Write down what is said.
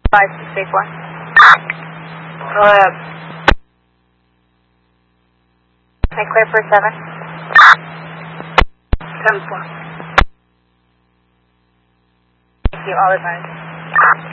5684. Go ahead. Okay, clear for 7. 10-4. Thank you, all advised.